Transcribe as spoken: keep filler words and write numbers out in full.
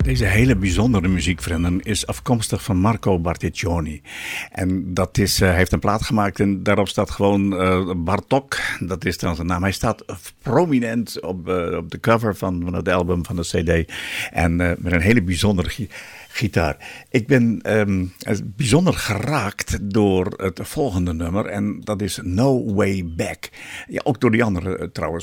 Deze hele bijzondere muziek, vrienden, is afkomstig van Marco Barticcioni. En dat is, uh, hij heeft een plaat gemaakt en daarop staat gewoon uh, Bartok. Dat is dan zijn naam. Hij staat prominent op, uh, op de cover van, van het album, van de cd. En uh, met een hele bijzondere gi- gitaar. Ik ben um, bijzonder geraakt door het volgende nummer. En dat is No Way Back. Ja, ook door die andere uh, trouwens.